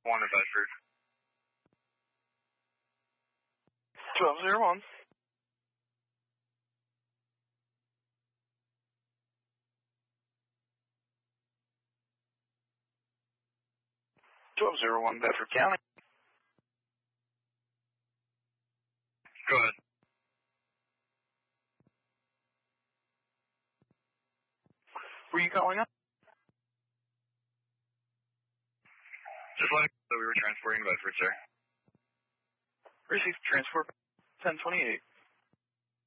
1 in Bedford. 1201. Bedford County. Go ahead. Were you calling up? Just letting you know that we were transporting to Bedford, sir. Received transport 1028.